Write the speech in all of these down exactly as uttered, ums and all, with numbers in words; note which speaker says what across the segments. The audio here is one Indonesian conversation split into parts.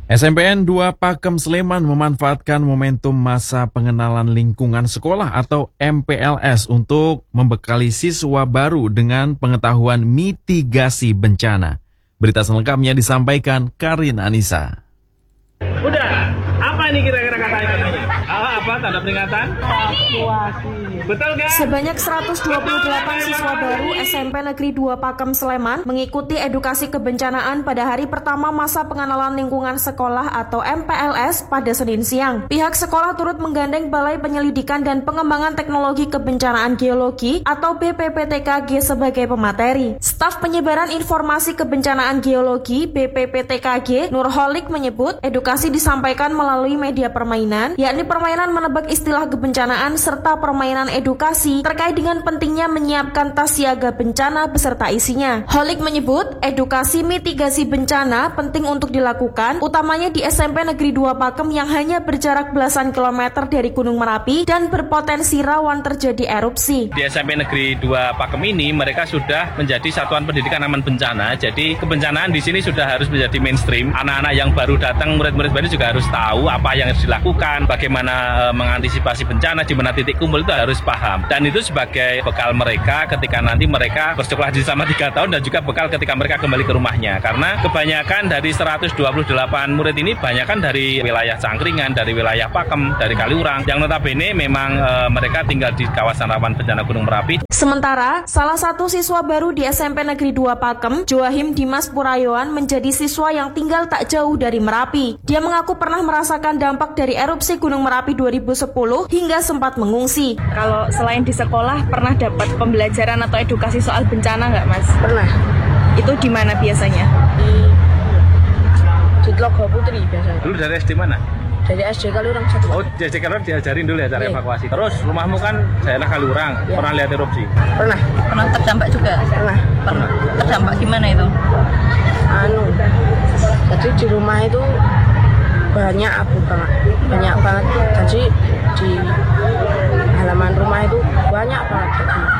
Speaker 1: S M P N dua Pakem Sleman memanfaatkan momentum masa pengenalan lingkungan sekolah atau M P L S untuk membekali siswa baru dengan pengetahuan mitigasi bencana. Berita selengkapnya disampaikan Karin Anissa.
Speaker 2: Udah, apa ini kira-kira katanya? Ah, apa tanda peringatan?
Speaker 3: Evakuasi.
Speaker 2: Betul nggak?
Speaker 4: Sebanyak seratus dua puluh delapan siswa baru S M P Negeri dua Pakem Sleman mengikuti edukasi kebencanaan pada hari pertama masa pengenalan lingkungan sekolah atau M P L S pada Senin siang. Pihak sekolah turut menggandeng Balai Penyelidikan dan Pengembangan Teknologi Kebencanaan Geologi atau B P P T K G sebagai pemateri. Staf Penyebaran Informasi Kebencanaan Geologi B P P T K G Nurholik menyebut edukasi disampaikan melalui media permainan, yakni permainan menebak istilah kebencanaan serta permainan edukasi terkait dengan pentingnya menyiapkan tas siaga bencana beserta isinya. Holik menyebut edukasi mitigasi bencana penting untuk dilakukan, utamanya di S M P Negeri dua Pakem yang hanya berjarak belasan kilometer dari Gunung Merapi dan berpotensi rawan terjadi erupsi.
Speaker 2: Di S M P Negeri dua Pakem ini mereka sudah menjadi satuan pendidikan aman bencana, jadi kebencanaan di sini sudah harus menjadi mainstream. Anak-anak yang baru datang, murid-murid baru juga harus tahu apa yang harus dilakukan, bagaimana e, mengantisipasi bencana, di mana titik kumpul itu harus paham. Dan itu sebagai bekal mereka ketika nanti mereka bersekolah di selama tiga tahun dan juga bekal ketika mereka kembali ke rumahnya. Karena kebanyakan dari seratus dua puluh delapan murid ini banyakan dari wilayah Cangkringan, dari wilayah Pakem, dari Kaliurang, yang notabene memang e, mereka tinggal di kawasan rawan bencana Gunung Merapi.
Speaker 4: Sementara, salah satu siswa baru di S M P Negeri dua Pakem, Joahim Dimas Purayoan, menjadi siswa yang tinggal tak jauh dari Merapi. Dia mengaku pernah merasakan dampak dari erupsi Gunung Merapi dua ribu sepuluh hingga sempat mengungsi.
Speaker 3: Kalau selain di sekolah, pernah dapat pembelajaran atau edukasi soal bencana nggak, Mas?
Speaker 5: Pernah.
Speaker 3: Itu di mana biasanya?
Speaker 5: Di di Tlogo Putri biasanya.
Speaker 2: Dulu dari S D mana?
Speaker 5: Dari S D Kaliurang satu.
Speaker 2: Oh, di S D Kaliurang diajarin dulu ya cara
Speaker 5: Iya.
Speaker 2: evakuasi. Terus rumahmu kan daerah Kaliurang,
Speaker 5: Iya.
Speaker 2: pernah lihat erupsi?
Speaker 5: Pernah.
Speaker 6: Pernah terdampak juga?
Speaker 5: Pernah.
Speaker 6: Pernah. Terdampak gimana itu?
Speaker 5: Anu. Jadi di rumah itu banyak abu banget. Banyak banget. Jadi di halaman rumah itu banyak banget.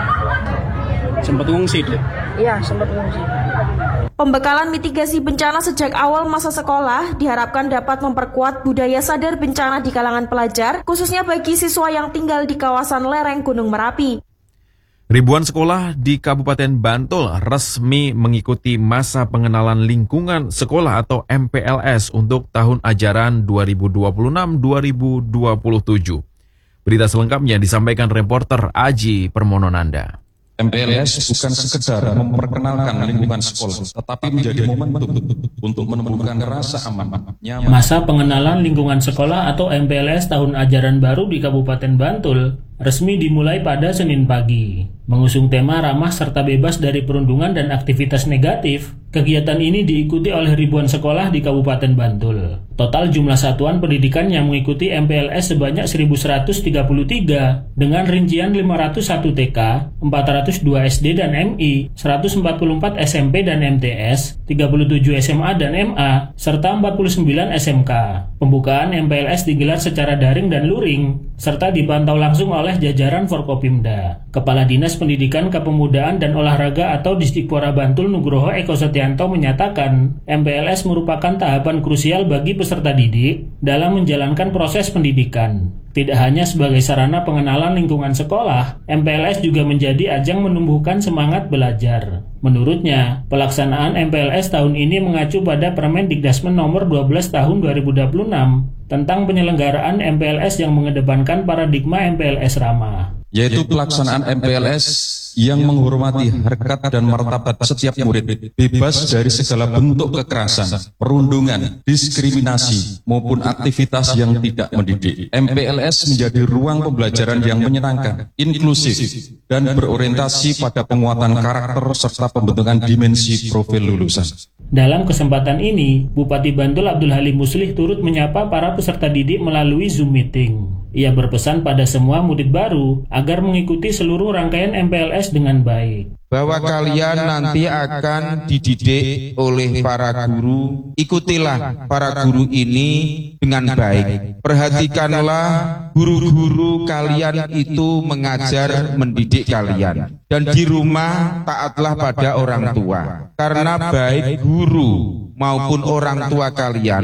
Speaker 2: Sempat ngungsi deh.
Speaker 5: Iya, sempat ngungsi.
Speaker 4: Pembekalan mitigasi bencana sejak awal masa sekolah diharapkan dapat memperkuat budaya sadar bencana di kalangan pelajar, khususnya bagi siswa yang tinggal di kawasan lereng Gunung Merapi.
Speaker 1: Ribuan sekolah di Kabupaten Bantul resmi mengikuti masa pengenalan lingkungan sekolah atau M P L S untuk tahun ajaran dua ribu dua puluh enam dua ribu dua puluh tujuh. Berita selengkapnya disampaikan reporter Aji Permononanda.
Speaker 7: M P L S bukan sekedar memperkenalkan lingkungan sekolah, tetapi menjadi momentum untuk menumbuhkan rasa aman, nyaman.
Speaker 8: Masa pengenalan lingkungan sekolah atau M P L S tahun ajaran baru di Kabupaten Bantul resmi dimulai pada Senin pagi. Mengusung tema ramah serta bebas dari perundungan dan aktivitas negatif, kegiatan ini diikuti oleh ribuan sekolah di Kabupaten Bantul. Total jumlah satuan pendidikan yang mengikuti M P L S sebanyak seribu seratus tiga puluh tiga, dengan rincian lima ratus satu T K, empat ratus dua S D dan M I, seratus empat puluh empat S M P dan M T S, tiga puluh tujuh S M A dan M A, serta empat puluh sembilan S M K. Pembukaan M P L S digelar secara daring dan luring, serta dipantau langsung oleh jajaran Forkopimda. Kepala Dinas Pendidikan, Kepemudaan, dan Olahraga atau Disdikpora Bantul Nugroho Eko Setianto menyatakan M P L S merupakan tahapan krusial bagi peserta didik dalam menjalankan proses pendidikan. Tidak hanya sebagai sarana pengenalan lingkungan sekolah, M P L S juga menjadi ajang menumbuhkan semangat belajar. Menurutnya, pelaksanaan M P L S tahun ini mengacu pada Permendikdasmen nomor dua belas tahun dua ribu dua puluh enam tentang penyelenggaraan M P L S yang mengedepankan paradigma M P L S ramah,
Speaker 7: Yaitu pelaksanaan M P L S yang menghormati harkat dan martabat setiap murid, bebas dari segala bentuk kekerasan, perundungan, diskriminasi, maupun aktivitas yang tidak mendidik. M P L S menjadi ruang pembelajaran yang menyenangkan, inklusif, dan berorientasi pada penguatan karakter serta pembentukan dimensi profil lulusan.
Speaker 8: Dalam kesempatan ini, Bupati Bantul Abdul Halim Muslih turut menyapa para peserta didik melalui Zoom meeting. Ia berpesan pada semua murid baru agar mengikuti seluruh rangkaian M P L S dengan baik.
Speaker 9: Bahwa kalian nanti akan dididik oleh para guru. Ikutilah para guru ini dengan baik. Perhatikanlah guru-guru kalian itu mengajar mendidik kalian. Dan di rumah taatlah pada orang tua. Karena baik guru maupun orang tua kalian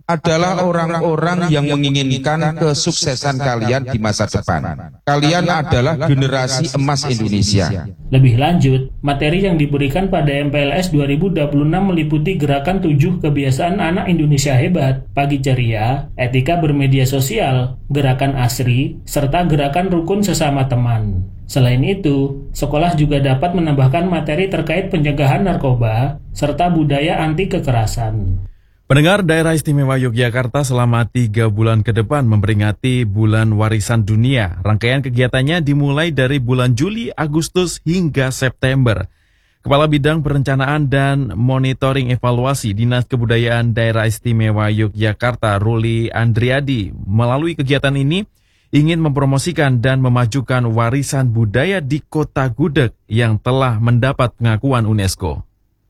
Speaker 9: adalah orang-orang yang menginginkan kesuksesan kalian di masa depan. Kalian adalah generasi emas Indonesia.
Speaker 8: Lebih lanjut, materi yang diberikan pada M P L S dua ribu dua puluh enam meliputi gerakan tujuh kebiasaan anak Indonesia hebat, pagi ceria, etika bermedia sosial, gerakan ASRI, serta gerakan rukun sesama teman. Selain itu, sekolah juga dapat menambahkan materi terkait pencegahan narkoba, serta budaya anti kekerasan.
Speaker 1: Pendengar, Daerah Istimewa Yogyakarta selama tiga bulan ke depan memperingati Bulan Warisan Dunia. Rangkaian kegiatannya dimulai dari bulan Juli, Agustus hingga September. Kepala Bidang Perencanaan dan Monitoring Evaluasi Dinas Kebudayaan Daerah Istimewa Yogyakarta, Ruli Andriadi, melalui kegiatan ini ingin mempromosikan dan memajukan warisan budaya di Kota Gudeg yang telah mendapat pengakuan UNESCO.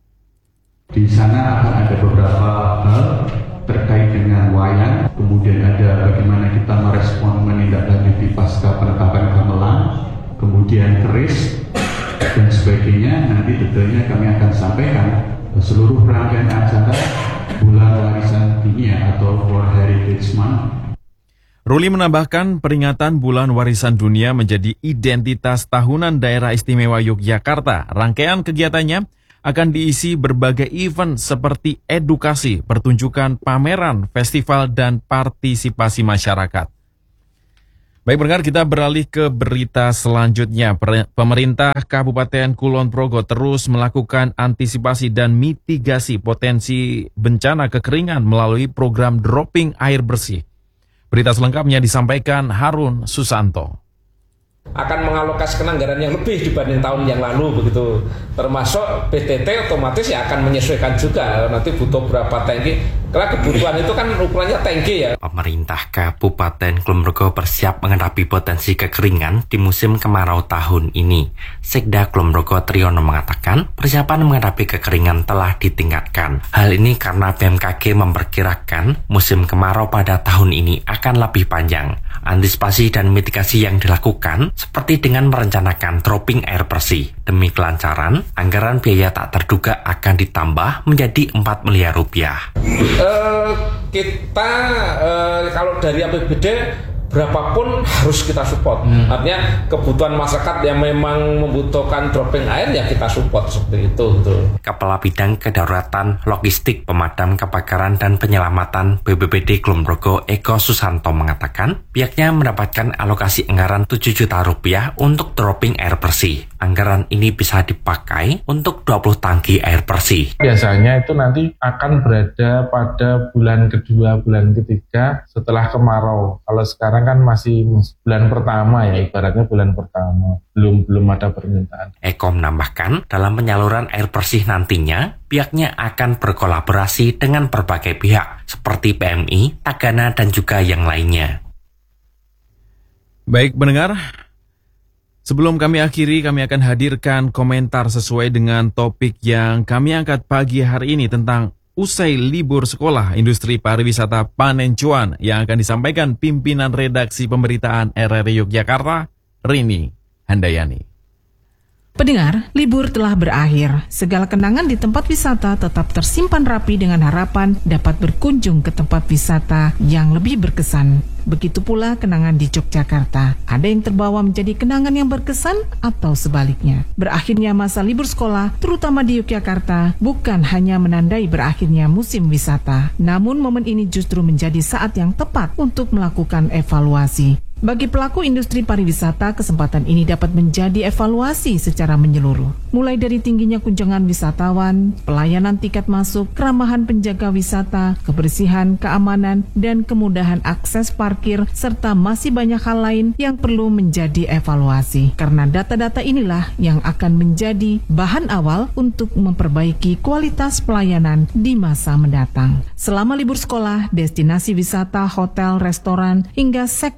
Speaker 10: Di sana akan ada beberapa hal terkait dengan wayang, kemudian ada bagaimana kita merespon menindaklanjuti pasca penetapan gamelan, kemudian keris, dan sebagainya. Nanti detailnya kami akan sampaikan seluruh rangkaian acara Bulan Warisan Dunia atau World Heritage Month.
Speaker 1: Ruli menambahkan peringatan Bulan Warisan Dunia menjadi identitas tahunan Daerah Istimewa Yogyakarta. Rangkaian kegiatannya akan diisi berbagai event seperti edukasi, pertunjukan, pameran, festival, dan partisipasi masyarakat. Baik pendengar, kita beralih ke berita selanjutnya. Pemerintah Kabupaten Kulon Progo terus melakukan antisipasi dan mitigasi potensi bencana kekeringan melalui program dropping air bersih. Berita selengkapnya disampaikan Harun Susanto.
Speaker 11: Akan mengalokasikan anggaran yang lebih dibanding tahun yang lalu begitu, termasuk P T T otomatis ya akan menyesuaikan juga nanti butuh berapa tangki, karena kebutuhan itu kan ukurannya tangki ya.
Speaker 12: Pemerintah Kabupaten Kulon Progo bersiap menghadapi potensi kekeringan di musim kemarau tahun ini. Sekda Kulon Progo Triyono mengatakan persiapan menghadapi kekeringan telah ditingkatkan. Hal ini karena B M K G memperkirakan musim kemarau pada tahun ini akan lebih panjang. Antisipasi dan mitigasi yang dilakukan seperti dengan merencanakan dropping air bersih. Demi kelancaran, anggaran biaya tak terduga akan ditambah menjadi empat miliar rupiah.
Speaker 11: Uh, kita uh, kalau dari A P B D berapapun harus kita support. Hmm. Artinya kebutuhan masyarakat yang memang membutuhkan dropping air ya kita support seperti itu. Gitu.
Speaker 12: Kepala Bidang Kedaruratan Logistik Pemadam Kebakaran dan Penyelamatan B B P D Kulon Progo Eko Susanto mengatakan pihaknya mendapatkan alokasi anggaran tujuh juta rupiah untuk dropping air bersih. Anggaran ini bisa dipakai untuk dua puluh tangki air bersih.
Speaker 13: Biasanya itu nanti akan berada pada bulan kedua, bulan ketiga setelah kemarau. Kalau sekarang kan masih bulan pertama ya, ibaratnya bulan pertama, belum belum ada permintaan.
Speaker 12: Eko menambahkan, dalam penyaluran air bersih nantinya, pihaknya akan berkolaborasi dengan berbagai pihak, seperti P M I, Tagana, dan juga yang lainnya.
Speaker 1: Baik pendengar, sebelum kami akhiri, kami akan hadirkan komentar sesuai dengan topik yang kami angkat pagi hari ini tentang usai libur sekolah, industri pariwisata panen cuan yang akan disampaikan pimpinan redaksi pemberitaan R R I Yogyakarta, Rini Handayani.
Speaker 14: Pendengar, libur telah berakhir. Segala kenangan di tempat wisata tetap tersimpan rapi dengan harapan dapat berkunjung ke tempat wisata yang lebih berkesan. Begitu pula kenangan di Yogyakarta. Ada yang terbawa menjadi kenangan yang berkesan atau sebaliknya. Berakhirnya masa libur sekolah, terutama di Yogyakarta, bukan hanya menandai berakhirnya musim wisata. Namun momen ini justru menjadi saat yang tepat untuk melakukan evaluasi. Bagi pelaku industri pariwisata, kesempatan ini dapat menjadi evaluasi secara menyeluruh. Mulai dari tingginya kunjungan wisatawan, pelayanan tiket masuk, keramahan penjaga wisata, kebersihan, keamanan, dan kemudahan akses parkir, serta masih banyak hal lain yang perlu menjadi evaluasi. Karena data-data inilah yang akan menjadi bahan awal untuk memperbaiki kualitas pelayanan di masa mendatang. Selama libur sekolah, destinasi wisata, hotel, restoran, hingga sektor transportasi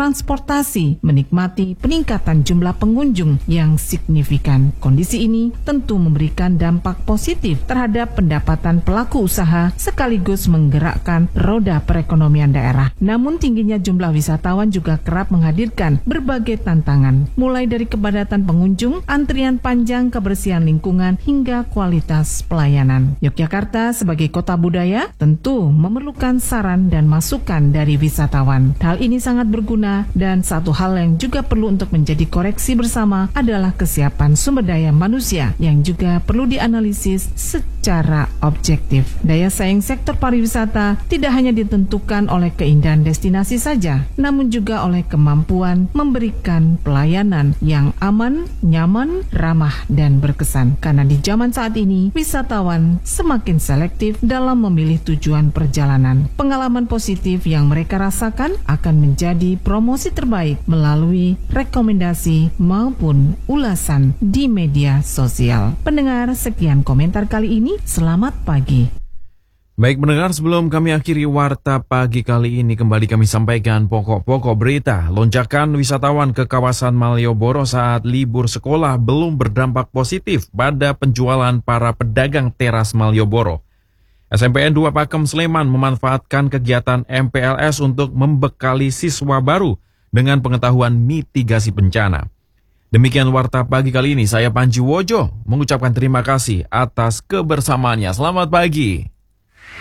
Speaker 14: transportasi menikmati peningkatan jumlah pengunjung yang signifikan. Kondisi ini tentu memberikan dampak positif terhadap pendapatan pelaku usaha sekaligus menggerakkan roda perekonomian daerah. Namun tingginya jumlah wisatawan juga kerap menghadirkan berbagai tantangan, mulai dari kepadatan pengunjung, antrian panjang, kebersihan lingkungan, hingga kualitas pelayanan. Yogyakarta sebagai kota budaya tentu memerlukan saran dan masukan dari wisatawan. Hal ini sangat berguna dan satu hal yang juga perlu untuk menjadi koreksi bersama adalah kesiapan sumber daya manusia yang juga perlu dianalisis secara objektif. Daya saing sektor pariwisata tidak hanya ditentukan oleh keindahan destinasi saja, namun juga oleh kemampuan memberikan pelayanan yang aman, nyaman, ramah, dan berkesan. Karena di zaman saat ini, wisatawan semakin selektif dalam memilih tujuan perjalanan. Pengalaman positif yang mereka rasakan akan menjadi promosi terbaik melalui rekomendasi maupun ulasan di media sosial. Pendengar, sekian komentar kali ini. Selamat pagi.
Speaker 1: Baik pendengar, sebelum kami akhiri warta pagi kali ini, kembali kami sampaikan pokok-pokok berita. Lonjakan wisatawan ke kawasan Malioboro saat libur sekolah belum berdampak positif pada penjualan para pedagang teras Malioboro. S M P N dua Pakem Sleman memanfaatkan kegiatan M P L S untuk membekali siswa baru dengan pengetahuan mitigasi bencana. Demikian warta pagi kali ini, saya Panji Wojo mengucapkan terima kasih atas kebersamaannya. Selamat pagi.